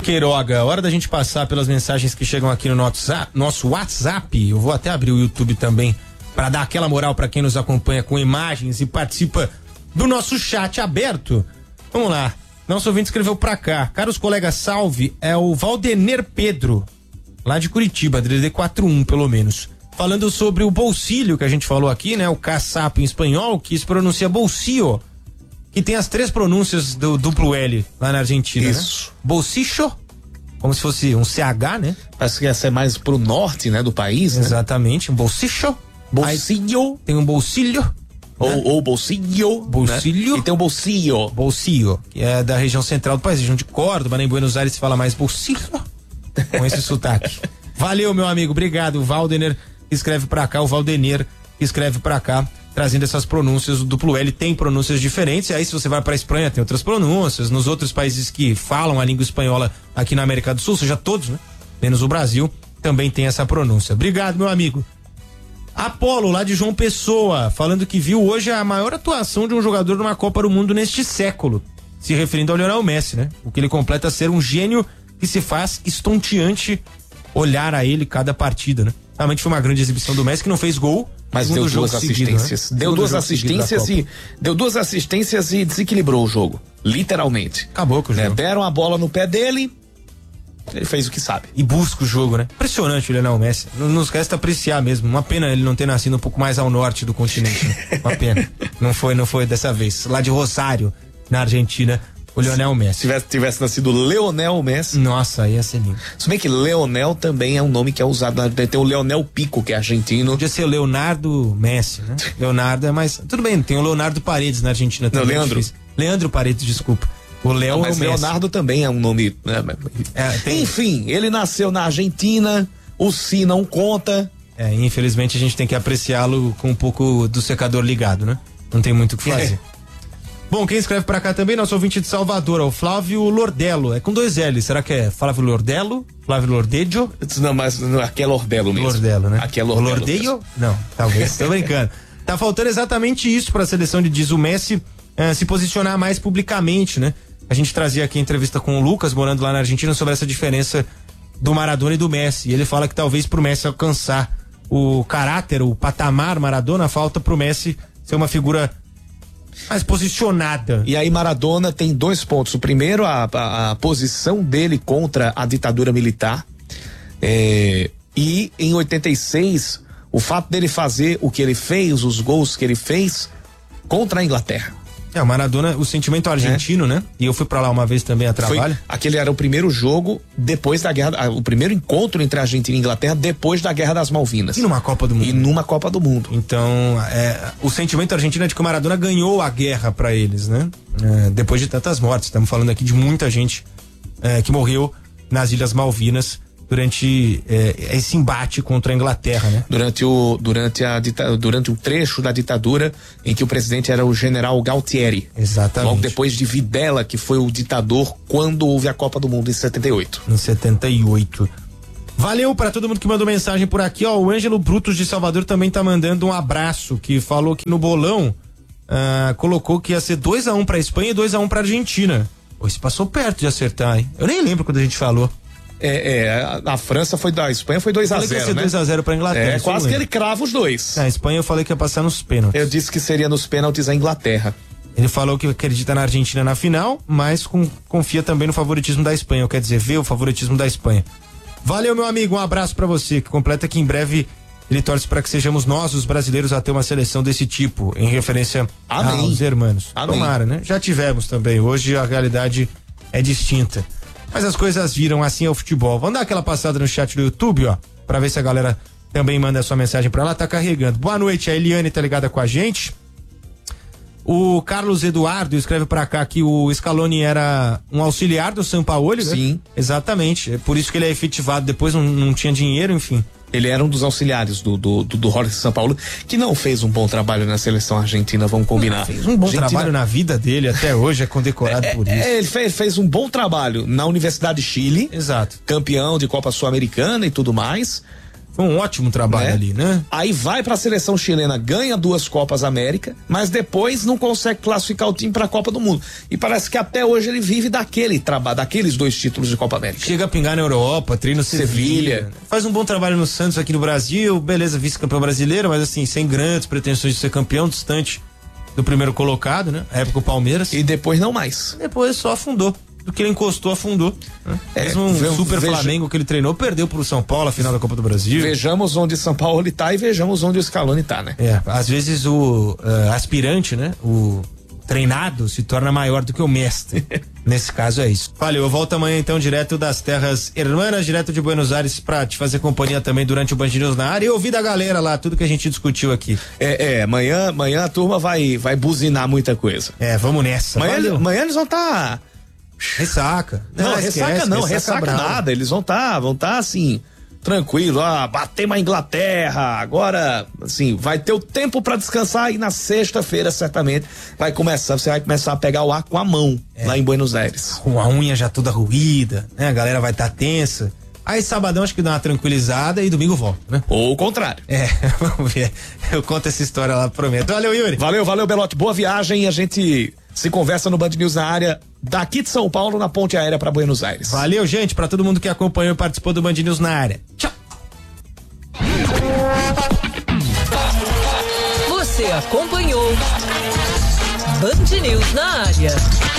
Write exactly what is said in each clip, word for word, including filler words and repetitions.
Queiroga, hora da gente passar pelas mensagens que chegam aqui no nosso, nosso WhatsApp. Eu vou até abrir o YouTube também para dar aquela moral para quem nos acompanha com imagens e participa do nosso chat aberto. Vamos lá. Nosso ouvinte escreveu pra cá. Caros colegas, salve. É o Valdener Pedro, lá de Curitiba, D D D quarenta e um pelo menos. Falando sobre o bolsilho que a gente falou aqui, né? O caçapo em espanhol, que se pronuncia bolsillo, que tem as três pronúncias do duplo L lá na Argentina. Isso. Né? Bolsillo, como se fosse um C H, né? Parece que ia ser mais pro norte, né? Do país, né? Exatamente, um bolsillo. Bolsillo. Aí tem um bolsillo. Ou, né? ou bolsillo. Bolsillo. Né? E tem o bolsillo. Bolsillo, que é da região central do país, região de Córdoba, né? Em Buenos Aires se fala mais bolsillo, com esse sotaque. Valeu, meu amigo, obrigado. O Valdener escreve pra cá, o Valdener escreve pra cá, trazendo essas pronúncias. O duplo L tem pronúncias diferentes, e aí se você vai pra Espanha tem outras pronúncias, nos outros países que falam a língua espanhola aqui na América do Sul, seja todos, né? Menos o Brasil, também tem essa pronúncia. Obrigado, meu amigo. Apolo, lá de João Pessoa, falando que viu hoje a maior atuação de um jogador numa Copa do Mundo neste século, se referindo ao Lionel Messi, né? O que ele completa ser um gênio que se faz estonteante olhar a ele cada partida, né? Realmente foi uma grande exibição do Messi, que não fez gol, mas deu duas assistências. Seguido, né? Deu duas assistências e deu duas assistências e desequilibrou o jogo, literalmente. Acabou com o jogo. Né? Deram a bola no pé dele, ele fez o que sabe. E busca o jogo, né? Impressionante o Lionel Messi. Não nos resta apreciar mesmo. Uma pena ele não ter nascido um pouco mais ao norte do continente. Né? Uma pena. Não foi, não foi dessa vez. Lá de Rosário, na Argentina, o Lionel Messi. Se tivesse, tivesse nascido Leonel Messi. Nossa, ia ser lindo. Se bem que Leonel também é um nome que é usado. Tem o Leonel Pico, que é argentino. Podia ser Leonardo Messi, né? Leonardo é mais. Tudo bem, tem o Leonardo Paredes na Argentina também. Não, Leandro. É Leandro Paredes, desculpa. O Léo não, mas é o Leonardo Messi. também é um nome. Né? É, tem... Enfim, ele nasceu na Argentina, o Si não conta. É, infelizmente a gente tem que apreciá-lo com um pouco do secador ligado, né? Não tem muito o que fazer. É. Bom, quem escreve pra cá também, nosso ouvinte de Salvador, é o Flávio Lordello. É com dois L. Será que é Flávio Lordello? Flávio Lordejo? Não, mas não, aqui é Lordello mesmo. Lordello, né? Aqui é Lordello. Lordeio? Não, talvez. Tô brincando. Tá faltando exatamente isso pra seleção de diz o Messi eh, se posicionar mais publicamente, né? A gente trazia aqui a entrevista com o Lucas, morando lá na Argentina, sobre essa diferença do Maradona e do Messi. E ele fala que talvez pro Messi alcançar o caráter, o patamar Maradona, falta pro Messi ser uma figura mais posicionada. E aí Maradona tem dois pontos. O primeiro, a, a, a posição dele contra a ditadura militar. É, e em oitenta e seis, o fato dele fazer o que ele fez, os gols que ele fez contra a Inglaterra. É, o Maradona, o sentimento argentino, é. né? E eu fui pra lá uma vez também a trabalho. Foi, aquele era o primeiro jogo depois da guerra, o primeiro encontro entre a Argentina e a Inglaterra depois da Guerra das Malvinas. E numa Copa do Mundo. E numa Copa do Mundo. Então, é, o sentimento argentino é de que o Maradona ganhou a guerra pra eles, né? É, depois de tantas mortes. Estamos falando aqui de muita gente é, que morreu nas Ilhas Malvinas durante é, esse embate contra a Inglaterra, né? Durante o durante a durante o trecho da ditadura em que o presidente era o general Galtieri. Exatamente. Logo depois de Videla, que foi o ditador quando houve a Copa do Mundo em setenta e oito. Em setenta e oito. Valeu para todo mundo que mandou mensagem por aqui, ó. O Ângelo Brutos de Salvador também tá mandando um abraço, que falou que no bolão ah, colocou que ia ser dois a um pra Espanha e dois a um pra Argentina. Pô, isso passou perto de acertar, hein? Eu nem lembro quando a gente falou. É, é, a, a França foi da Espanha foi dois a zero, né? dois a zero pra Inglaterra. É, quase que ele crava os dois. Na Espanha eu falei que ia passar nos pênaltis. Eu disse que seria nos pênaltis a Inglaterra. Ele falou que acredita na Argentina na final, mas com, confia também no favoritismo da Espanha, quer dizer, vê o favoritismo da Espanha. Valeu, meu amigo, um abraço pra você, que completa que em breve ele torce para que sejamos nós, os brasileiros, a ter uma seleção desse tipo, em referência Amém. aos hermanos. Amém. Tomara, né? Já tivemos também, hoje a realidade é distinta. Mas as coisas viram, assim é o futebol. Vamos dar aquela passada no chat do YouTube, ó, pra ver se a galera também manda a sua mensagem pra lá, tá carregando. Boa noite, a Eliane tá ligada com a gente. O Carlos Eduardo escreve pra cá que o Scaloni era um auxiliar do Sampaoli, né? Sim. Exatamente, é por isso que ele é efetivado, depois não, não tinha dinheiro, enfim. Ele era um dos auxiliares do, do, do, do Jorge Sampaoli, que não fez um bom trabalho na seleção argentina, vamos combinar. Fez um bom Argentina... trabalho na vida dele, até hoje é condecorado é, por isso. É, ele fez, fez um bom trabalho na Universidade de Chile. Exato. Campeão de Copa Sul-Americana e tudo mais. Foi um ótimo trabalho, né? Ali, né? Aí vai pra seleção chilena, ganha duas Copas América, mas depois não consegue classificar o time pra Copa do Mundo. E parece que até hoje ele vive daquele trabalho, daqueles dois títulos de Copa América. Chega a pingar na Europa, treina Sevilha. Faz um bom trabalho no Santos aqui no Brasil, beleza, vice-campeão brasileiro, mas assim, sem grandes pretensões de ser campeão, distante do primeiro colocado, né? A época o Palmeiras. E depois não mais. Depois só afundou. Do que ele encostou, afundou. Né? É, Mesmo um ve- super veja, Flamengo que ele treinou, perdeu pro São Paulo a final da Copa do Brasil. Vejamos onde São Paulo tá e vejamos onde o Scaloni tá, né? É, às vezes o uh, aspirante, né? O treinado se torna maior do que o mestre. Nesse caso é isso. Valeu, eu volto amanhã então direto das terras hermanas, direto de Buenos Aires, pra te fazer companhia também durante o Band News na área e ouvir da galera lá, tudo que a gente discutiu aqui. É, é, amanhã, amanhã a turma vai, vai buzinar muita coisa. É, vamos nessa. Amanhã, amanhã eles vão tá ressaca. Não, não ressaca esquece, não, ressaca, ressaca nada, eles vão tá, vão tá assim, tranquilo, ah, batemos a Inglaterra, agora, assim, vai ter o tempo pra descansar e na sexta-feira, certamente, vai começar, você vai começar a pegar o ar com a mão, é. Lá em Buenos Aires. Com a unha já toda ruída, né, a galera vai estar tá tensa. Aí sabadão acho que dá uma tranquilizada e domingo volta, né? Ou o contrário. É, vamos ver, eu conto essa história lá, prometo. Valeu, Yuri. Valeu, valeu, Belote, boa viagem e a gente se conversa no Band News na área daqui de São Paulo, na ponte aérea para Buenos Aires. Valeu, gente, para todo mundo que acompanhou e participou do Band News na área. Tchau. Você acompanhou Band News na área.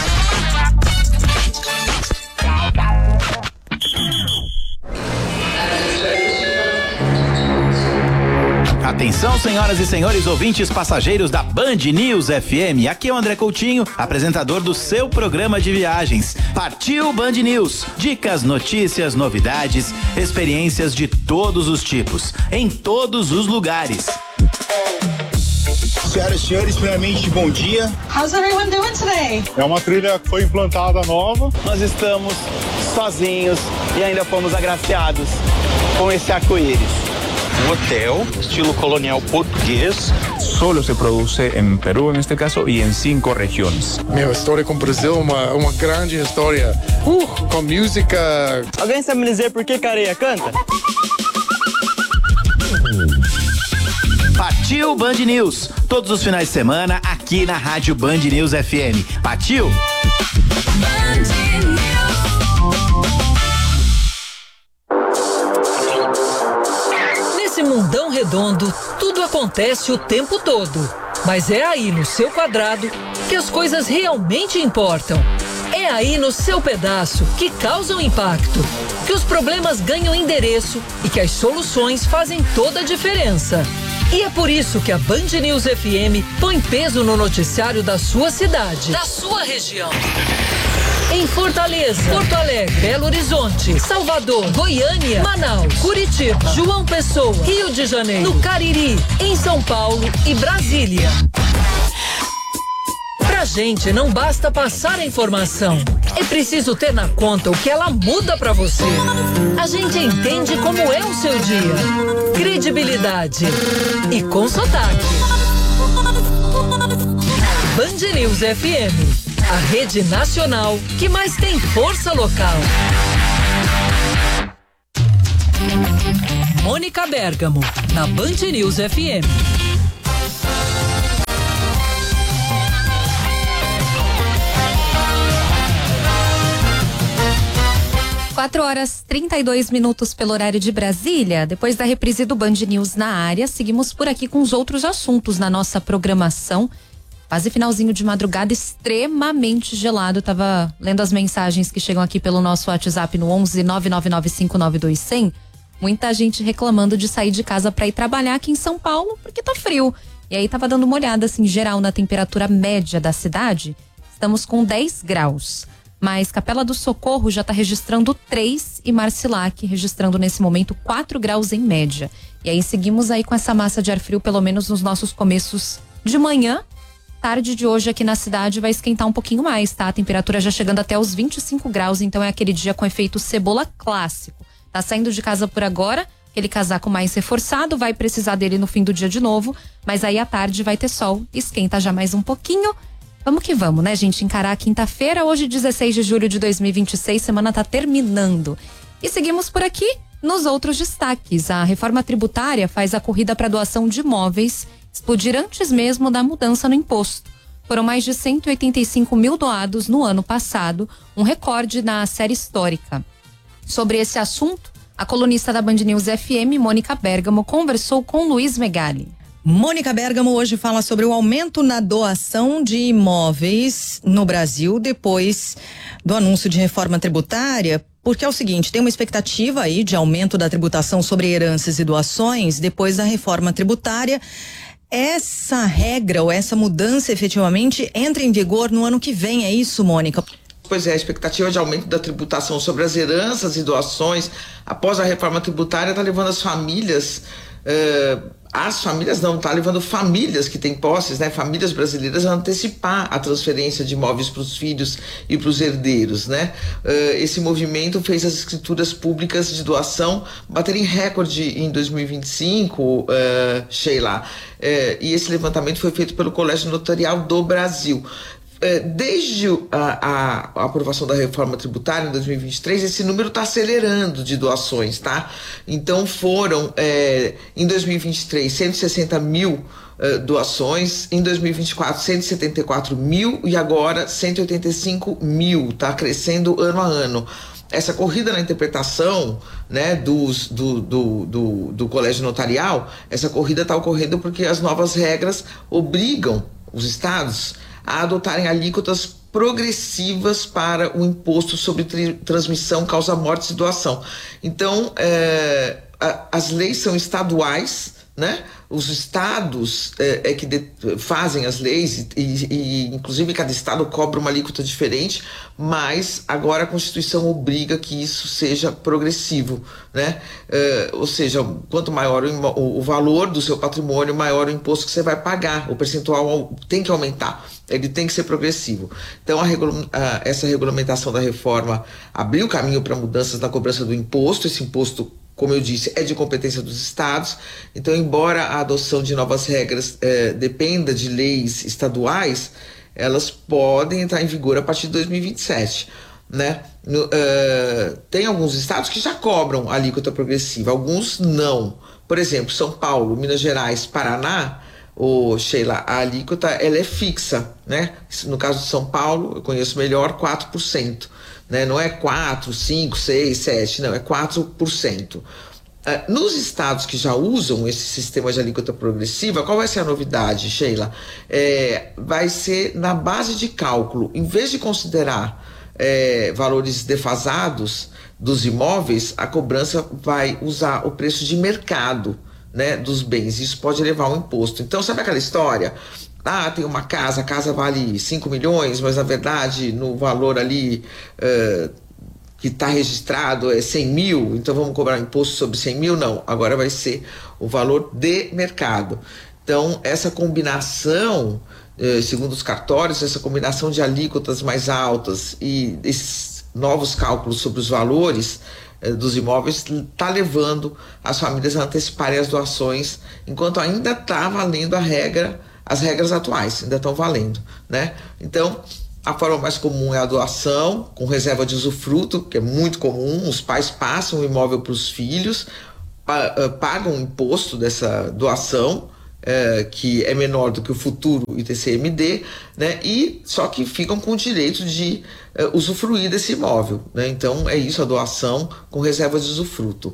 Atenção, senhoras e senhores ouvintes passageiros da Band News F M. Aqui é o André Coutinho, apresentador do seu programa de viagens. Partiu Band News. Dicas, notícias, novidades, experiências de todos os tipos, em todos os lugares. Senhoras e senhores, primeiramente, bom dia. How's everyone doing today? É uma trilha que foi implantada nova. Nós estamos sozinhos e ainda fomos agraciados com esse arco-íris. Um hotel, estilo colonial português. Solo se produce en Perú, en este caso, y en cinco regiones. Meu, história com o Brasil, uma, uma grande história. Uh, com música. Alguém sabe me dizer por que Careia canta? Partiu Band News. Todos os finais de semana aqui na Rádio Band News F M. Partiu? Band News. Nesse mundão redondo, tudo acontece o tempo todo. Mas é aí no seu quadrado que as coisas realmente importam. É aí no seu pedaço que causam impacto, que os problemas ganham endereço e que as soluções fazem toda a diferença. E é por isso que a Band News F M põe peso no noticiário da sua cidade, da sua região. Em Fortaleza, Porto Alegre, Belo Horizonte, Salvador, Goiânia, Manaus, Curitiba, João Pessoa, Rio de Janeiro, no Cariri, em São Paulo e Brasília. Pra gente não basta passar a informação, é preciso ter na conta o que ela muda pra você. A gente entende como é o seu dia. Credibilidade e com sotaque. Band News F M, a rede nacional que mais tem força local. Mônica Bergamo, na Band News F M. quatro horas trinta e dois minutos pelo horário de Brasília. Depois da reprise do Band News na área, seguimos por aqui com os outros assuntos na nossa programação. Quase finalzinho de madrugada, extremamente gelado. Tava lendo as mensagens que chegam aqui pelo nosso WhatsApp no onze nove nove nove cinco nove dois zero zero. Muita gente reclamando de sair de casa para ir trabalhar aqui em São Paulo porque tá frio. E aí tava dando uma olhada assim geral na temperatura média da cidade. Estamos com dez graus. Mas Capela do Socorro já está registrando três e Marcilac registrando nesse momento quatro graus em média. E aí seguimos aí com essa massa de ar frio, pelo menos nos nossos começos de manhã. Tarde de hoje aqui na cidade vai esquentar um pouquinho mais, tá? A temperatura já chegando até os vinte e cinco graus, então é aquele dia com efeito cebola clássico. Tá saindo de casa por agora, aquele casaco mais reforçado, vai precisar dele no fim do dia de novo, mas aí à tarde vai ter sol, esquenta já mais um pouquinho. Vamos que vamos, né, gente? Encarar a quinta-feira, hoje dezesseis de julho de dois mil e vinte e seis, semana tá terminando. E seguimos por aqui Nos outros destaques, a reforma tributária faz a corrida para doação de imóveis explodir antes mesmo da mudança no imposto. Foram mais de cento e oitenta e cinco mil doados no ano passado, um recorde na série histórica. Sobre esse assunto, a colunista da Band News F M, Mônica Bergamo, conversou com Luiz Megali. Mônica Bergamo hoje fala sobre o aumento na doação de imóveis no Brasil depois do anúncio de reforma tributária, porque é o seguinte, tem uma expectativa aí de aumento da tributação sobre heranças e doações depois da reforma tributária. Essa regra ou essa mudança efetivamente entra em vigor no ano que vem, é isso, Mônica? Pois é, a expectativa de aumento da tributação sobre as heranças e doações após a reforma tributária está levando as famílias, eh, as famílias não, está levando famílias que têm posses, né, famílias brasileiras a antecipar a transferência de imóveis para os filhos e para os herdeiros, né? Eh, esse movimento fez as escrituras públicas de doação baterem recorde em dois mil e vinte e cinco, eh, Sheila, eh, e esse levantamento foi feito pelo Colégio Notarial do Brasil. Desde a, a, a aprovação da reforma tributária em dois mil e vinte e três, esse número está acelerando de doações, tá? Então foram, é, em dois mil e vinte e três, cento e sessenta mil uh, doações, em dois mil e vinte e quatro, cento e setenta e quatro mil e agora cento e oitenta e cinco mil, tá crescendo ano a ano. Essa corrida na interpretação, né, dos, do, do, do, do Colégio Notarial, essa corrida está ocorrendo porque as novas regras obrigam os estados a adotarem alíquotas progressivas para o imposto sobre tri- transmissão, causa mortes e doação. Então, é, a, as leis são estaduais, né? Os estados é, é que de, fazem as leis e, e, e, inclusive, cada estado cobra uma alíquota diferente, mas agora a Constituição obriga que isso seja progressivo, né? É, ou seja, quanto maior o, o, o valor do seu patrimônio, maior o imposto que você vai pagar. O percentual tem que aumentar, ele tem que ser progressivo. Então, a regula- a, essa regulamentação da reforma abriu caminho para mudanças na cobrança do imposto. Esse imposto, como eu disse, é de competência dos estados. Então, embora a adoção de novas regras eh, dependa de leis estaduais, elas podem entrar em vigor a partir de dois mil e vinte e sete. Né? No, uh, tem alguns estados que já cobram alíquota progressiva, alguns não. Por exemplo, São Paulo, Minas Gerais, Paraná, ou Sheila, a alíquota ela é fixa, né? No caso de São Paulo, eu conheço melhor, quatro por cento. Né? Não é quatro, cinco, seis, sete, não, é quatro por cento. Uh, nos estados que já usam esse sistema de alíquota progressiva, qual vai ser a novidade, Sheila? É, vai ser na base de cálculo, em vez de considerar é, valores defasados dos imóveis, a cobrança vai usar o preço de mercado, né, dos bens. Isso pode levar ao imposto. Então, sabe aquela história? Ah, tem uma casa, a casa vale cinco milhões, mas na verdade no valor ali uh, que está registrado é cem mil, então vamos cobrar imposto sobre cem mil? Não, agora vai ser o valor de mercado. Então, essa combinação, uh, segundo os cartórios, essa combinação de alíquotas mais altas e esses novos cálculos sobre os valores uh, dos imóveis está levando as famílias a anteciparem as doações, enquanto ainda está valendo a regra. As regras atuais ainda estão valendo, né? Então, a forma mais comum é a doação, com reserva de usufruto, que é muito comum. Os pais passam o imóvel para os filhos, pa, uh, pagam o imposto dessa doação, uh, que é menor do que o futuro I T C M D, né? E só que ficam com o direito de uh, usufruir desse imóvel, né? Então, é isso, a doação com reserva de usufruto.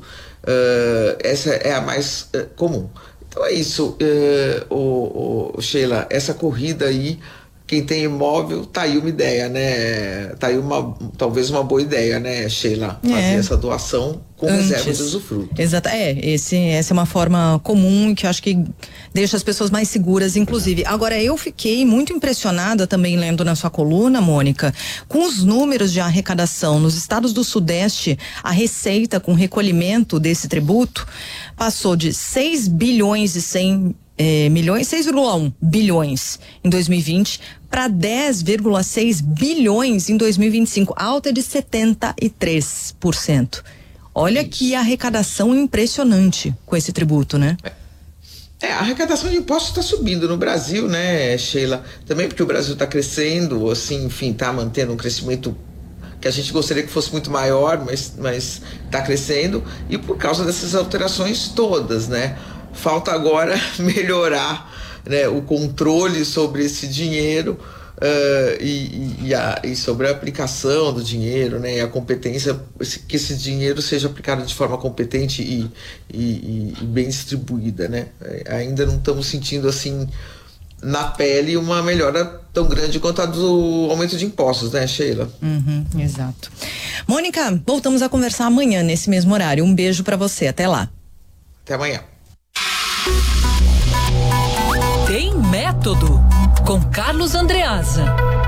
Uh, essa é a mais uh, comum. Então é isso, uh, o, o Sheila, essa corrida aí, quem tem imóvel, tá aí uma ideia, né? Tá aí uma, talvez uma boa ideia, né, Sheila? Fazer é. essa doação com Antes. reserva de usufruto. Exato, é, esse, essa é uma forma comum que eu acho que deixa as pessoas mais seguras, inclusive. Agora, eu fiquei muito impressionada também lendo na sua coluna, Mônica, com os números de arrecadação. Nos estados do Sudeste, a receita com recolhimento desse tributo passou de seis bilhões e cem É, milhões, seis vírgula um bilhões em dois mil e vinte para dez vírgula seis bilhões em dois mil e vinte e cinco, alta de setenta e três por cento. Olha Isso. que arrecadação impressionante com esse tributo, né? É, a arrecadação de impostos está subindo no Brasil, né, Sheila? Também porque o Brasil está crescendo, assim, enfim, está mantendo um crescimento que que a gente gostaria que fosse muito maior, mas mas está crescendo, e por causa dessas alterações todas, né? Falta agora melhorar, né, o controle sobre esse dinheiro. Uh, e, e, a, e sobre a aplicação do dinheiro, né, e a competência, que esse dinheiro seja aplicado de forma competente e, e, e bem distribuída, né? Ainda não estamos sentindo assim na pele uma melhora tão grande quanto a do aumento de impostos, né, Sheila? Uhum, exato. Mônica, voltamos a conversar amanhã nesse mesmo horário. Um beijo para você, até lá. Até amanhã. Tem método com Carlos Andreasa.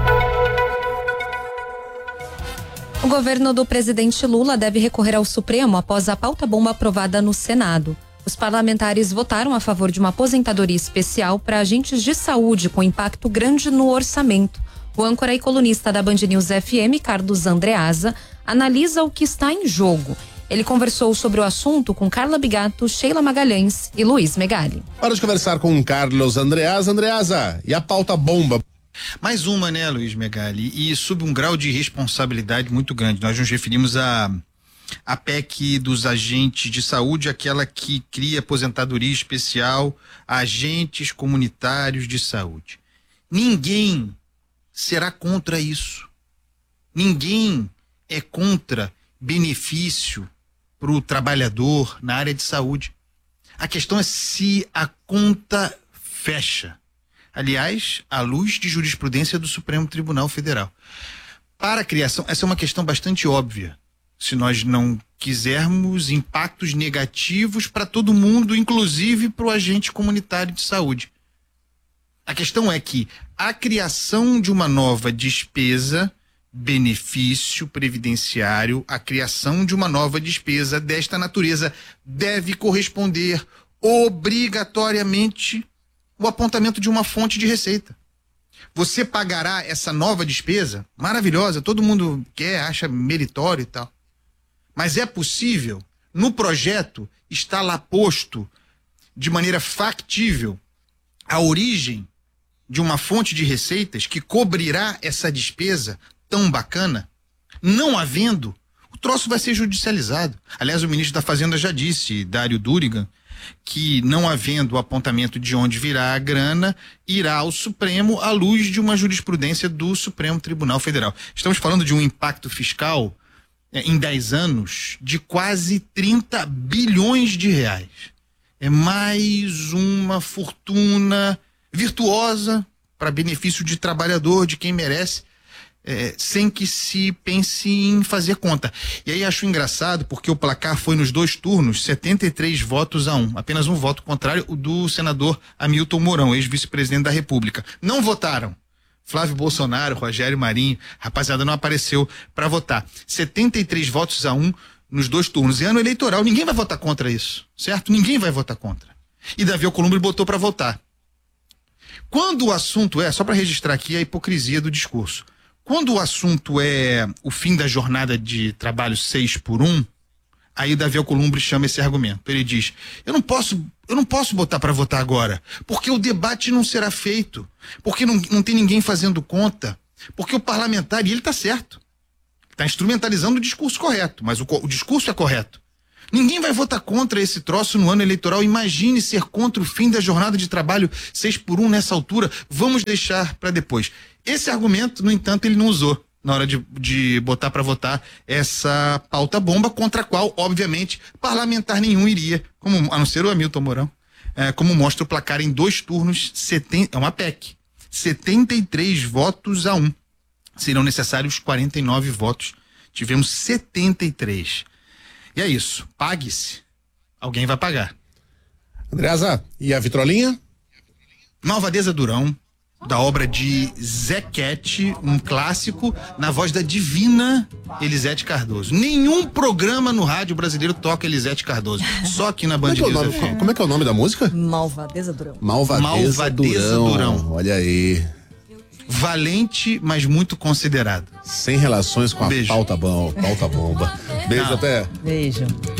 O governo do presidente Lula deve recorrer ao Supremo após a pauta-bomba aprovada no Senado. Os parlamentares votaram a favor de uma aposentadoria especial para agentes de saúde com impacto grande no orçamento. O âncora e colunista da Band News F M, Carlos Andreasa, analisa o que está em jogo. Ele conversou sobre o assunto com Carla Bigato, Sheila Magalhães e Luiz Megali. Hora de conversar com Carlos Andreasa. Andreasa, e a pauta bomba? Mais uma, né, Luiz Megali? E sob um grau de responsabilidade muito grande. Nós nos referimos a a P E C dos agentes de saúde, aquela que cria aposentadoria especial a agentes comunitários de saúde. Ninguém será contra isso. Ninguém é contra benefício para o trabalhador na área de saúde. A questão é se a conta fecha. Aliás, à luz de jurisprudência do Supremo Tribunal Federal. Para a criação, essa é uma questão bastante óbvia. Se nós não quisermos impactos negativos para todo mundo, inclusive para o agente comunitário de saúde. A questão é que a criação de uma nova despesa, benefício previdenciário, a criação de uma nova despesa desta natureza deve corresponder obrigatoriamente o apontamento de uma fonte de receita. Você pagará essa nova despesa, maravilhosa, todo mundo quer, acha meritório e tal. Mas é possível, no projeto, está lá posto de maneira factível a origem de uma fonte de receitas que cobrirá essa despesa tão bacana? Não havendo, o troço vai ser judicializado. Aliás, o ministro da Fazenda já disse, Dário Durigan, que não havendo o apontamento de onde virá a grana, irá ao Supremo à luz de uma jurisprudência do Supremo Tribunal Federal. Estamos falando de um impacto fiscal é, em dez anos de quase trinta bilhões de reais. É mais uma fortuna virtuosa para benefício de trabalhador, de quem merece, é, sem que se pense em fazer conta. E aí acho engraçado porque o placar foi nos dois turnos, setenta e três votos a um. Apenas um voto contrário, o do senador Hamilton Mourão, ex-vice-presidente da República. Não votaram Flávio Bolsonaro, Rogério Marinho, rapaziada não apareceu para votar. setenta e três votos a um nos dois turnos. E ano eleitoral, ninguém vai votar contra isso, certo? Ninguém vai votar contra. E Davi Alcolumbre botou para votar. Quando o assunto é, só para registrar aqui a hipocrisia do discurso, quando o assunto é o fim da jornada de trabalho seis por um, aí o Davi Alcolumbre chama esse argumento. Ele diz, eu não posso, eu não posso botar para votar agora, porque o debate não será feito, porque não, não tem ninguém fazendo conta, porque o parlamentar, e ele está certo, está instrumentalizando o discurso correto, mas o, o discurso é correto. Ninguém vai votar contra esse troço no ano eleitoral. Imagine ser contra o fim da jornada de trabalho seis por um nessa altura. Vamos deixar para depois. Esse argumento, no entanto, ele não usou na hora de, de botar para votar essa pauta bomba, contra a qual, obviamente, parlamentar nenhum iria, como, a não ser o Hamilton Mourão, é, como mostra o placar em dois turnos, setenta, é uma P E C, setenta e três votos a um. Serão necessários quarenta e nove votos. Tivemos setenta e três. E é isso, pague-se. Alguém vai pagar. Andreasa, e a vitrolinha? Malvadeza Durão, da obra de Zequete, um clássico, na voz da divina Elisete Cardoso. Nenhum programa no rádio brasileiro toca Elisete Cardoso. Só aqui na Band News. Como, é como é que é o nome da música? Malvadeza Durão. Malvadeza, Malvadeza Durão. Durão. Olha aí. Valente, mas muito considerado. Sem relações com a Beijo. pauta bom, pauta bomba. Beijo. Não. Até. Beijo.